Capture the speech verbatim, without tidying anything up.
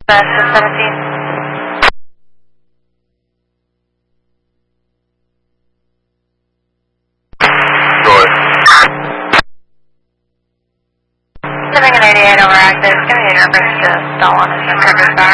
Best seventeen. Joy. Living an eighty-eight over active. Give me a reference to stall one and then cover back.